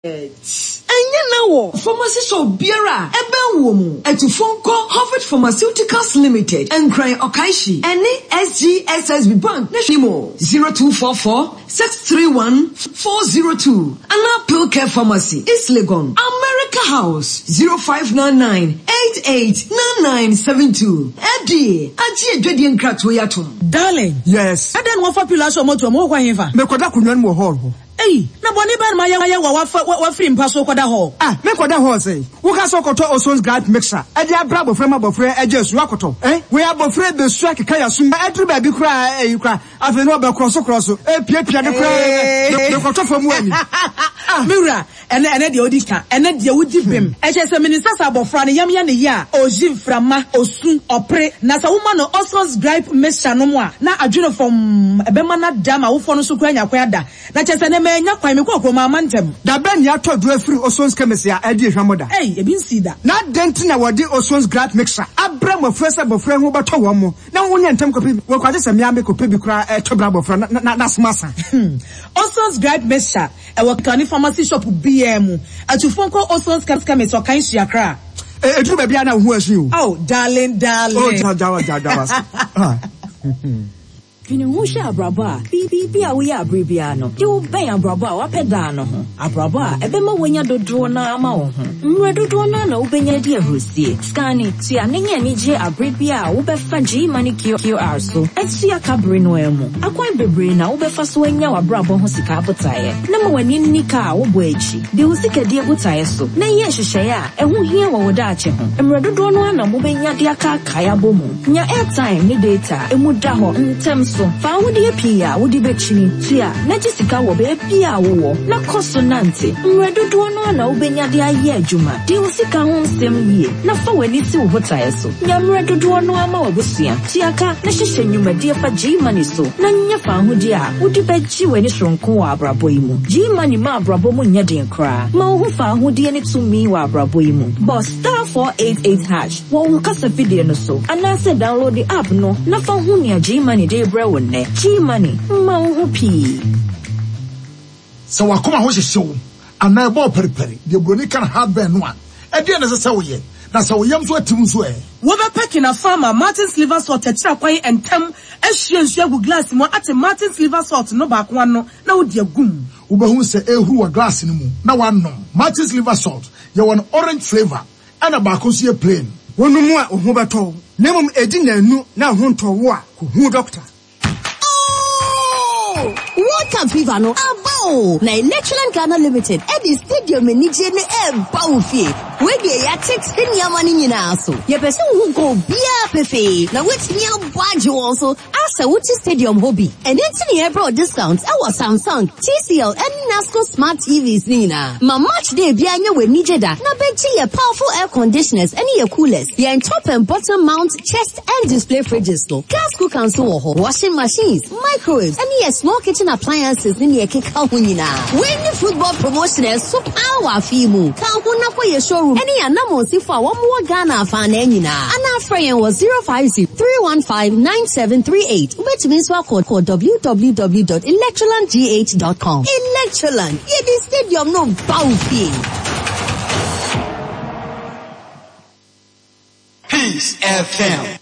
Enya nawo pharmacy shop biara ebe wo mu etufonko Harvard Pharmaceuticals Limited and Cry Okaishi any SGSSB Bank Nashimo 0244 631 402 Anna Pilcare Pharmacy East Legon America House 0599 889972 Eddie Aji Edwedi Nkratwo yatom. Darling, yes. Adan wo population moto mo kwa himfa. Me koda kunwan mo hall ho. Hey, na boni ba ma ya wa free mpa so koda hall. Me koda hall say. Wo ka so koto Oson's Gripe mixer. E dia bra bofre ma bofre ejesu akoto. We abofre be su akeka ya su. Edru ba bi kra kra. Afi no be cross pia de kra. Me koto famu ani. Mira, ene de odika, ene de wudi bem. E che se minister sa bofra ne yam ya ne ya. Ojim frama, osun, opre. Na sa woman no Oson's Gripe mixer no mo a. Na adwene from ebema na dama wo fo no so kra nya kwa da. Na che se ne enya kwan me kokro ma mantem. Da ben ya to do afiri Oson's chemist ya e di hwamoda. E bi nsi da. Na dent na wodi Oson's Gripe mixer. Abram afresa bofra hu beto wo mo. Na wo nya ntem kopi. Wo kwaje se me ambe kopi bi kra to bra bofra na smasa. Oson's Gripe mixer e wo kan pharmacy shop BM. Atufonko Oson's chemist o kan hia kra. Edru ba bia na hu asu o. Oh, darling. Oh, jawa. Kini husha abraba bibi a we abribia no de wo ben abraba wa peda no ho abraba ebe ma wonya dodro na ama wo ho mre dodro na wo benya di ahosie scanning tia nenya ni je abribia wo be fa G money QR so etia kabre no emu akwan bebre na wo be fa so anya wa brabo ho sika abotaye na ma wani nika wo bo echi de wo sika de abotaye so na ye hwehwe a ehu hia wo da ache ho mre dodro no na mo benya de aka kaya bomu nya airtime ni data emu da ho ntem so fa wodi pia wodi bechini tia na jisika wo be pia wo na konsonante mredodo no na ubenya de aye adwuma de usika ho nsem yie na fa wani si wo botae so nya mredodo no ama wabusia tiaka na hyehye nyuma de fa G-money so na nya fa ho de a wodi bechi wani soronko wa abrabo yi mu G-money ma abrabo mu nya den kra ma wo fa ho de ni tumi wa abrabo yi mu boss star 488 hash wo kasa video no so ana se download the app no na fa ho nya G-money de brew ne G-money ma wo pi so wakoma ho hyehyew ana ebo periperi de broni kan hardware no a e de na se wo ye na se wo yam so atim so e wo be pekina farmer Martin's liver salt tetira kwan entem ehyensu agu glass mo ate Martin's liver salt no ba kwa no na wo de agum wo be hu se ehuru wa glass ni mu na wanom Martin's liver salt ye won orange flavor ana ba ko so ye plain wonu mu a ohu beto na mum edi nanu na ho nto wo a ko hu doctor. Water fever no abo na Electroland Ghana Limited Eddie Stadium ni je ne bawfie we de ya tete nyama ni nyina so ye pese hu go bia pefe na wetimi abwaje won so asa wuti stadium hobby and enti ne bro discounts our Samsung TCL and Nasco smart TVs ni na ma match day bia nya we ni jeda na beji ye powerful air conditioners and ye coolers ye top and bottom mount chest and display fridges so gas cookers so washing machines microwaves and ye small kitchen appliances in your keka hunina. When the football promotion is so power fimu. Kahuna for your showroom. Any anamo si for one more Ghana fan enina. And our friend was 050-315-9738. Which means we code www.electrolandgh.com. Electroland. Yeah, the stadium no bawfie. Peace FM.